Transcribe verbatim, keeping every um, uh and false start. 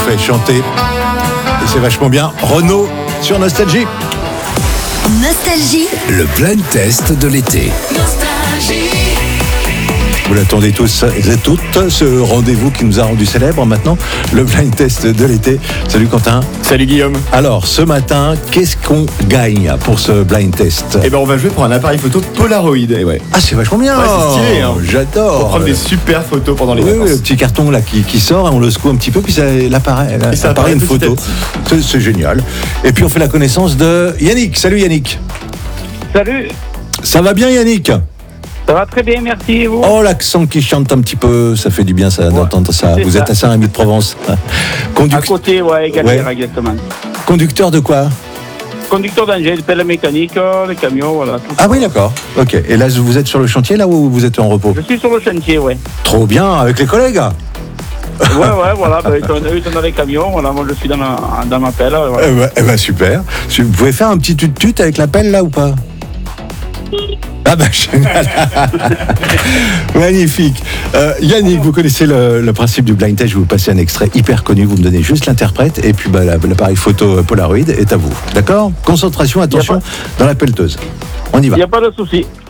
fait chanter. Et c'est vachement bien. Renaud sur Nostalgie. Nostalgie. Le blind test de l'été. Nostalgie. Vous l'attendez tous et toutes, ce rendez-vous qui nous a rendu célèbre maintenant, le blind test de l'été. Salut Quentin. Salut Guillaume. Alors, ce matin, qu'est-ce qu'on gagne pour ce blind test ? Eh ben on va jouer pour un appareil photo Polaroid. Et ouais. Ah, c'est vachement bien. Ouais, c'est stylé, hein. J'adore. Pour prendre des super photos pendant les Oui, vacances. oui, le petit carton là qui, qui sort, on le secoue un petit peu, puis ça apparaît, Et ça apparaît apparaît une petit photo. à petit. C'est, c'est génial. Et puis on fait la connaissance de Yannick. Salut Yannick. Salut, Ça va bien Yannick ? ça va très bien, merci et vous? Oh, l'accent qui chante un petit peu, ça fait du bien ça, d'entendre ça. c'est Vous ça. êtes à Saint-Rémy de Provence. À Conduc- côté, ouais, Galère, Ouais. exactement. Conducteur de quoi ? Conducteur d'engin, pelle mécanique, euh, les camions, voilà. tout. Ah oui, d'accord. Ok. Et là, vous êtes sur le chantier là ou vous êtes en repos ? Je suis sur le chantier, ouais. Trop bien, avec les collègues. Ouais, ouais, voilà, bah, ils, sont, eux, ils sont dans les camions, voilà, moi je suis dans, la, dans ma pelle, voilà. Eh ben, eh ben, super. Vous pouvez faire un petit tut-tut avec la pelle là ou pas ? Ah bah génial. Magnifique. Euh, Yannick, vous connaissez le, le principe du blind test. Je vais vous passer un extrait hyper connu. Vous me donnez juste l'interprète et puis bah, la- l'appareil photo Polaroid est à vous. D'accord ? Concentration, attention, Y a pas- dans la pelleteuse. On y Il va. n'y a pas de souci.